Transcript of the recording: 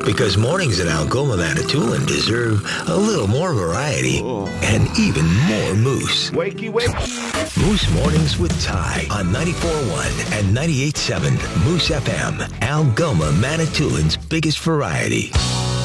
Because mornings in Algoma, Manitoulin deserve a little more variety and even more moose. Wakey, wakey. Moose Mornings with Ty on 94.1 and 98.7 Moose FM, Algoma, Manitoulin's biggest variety.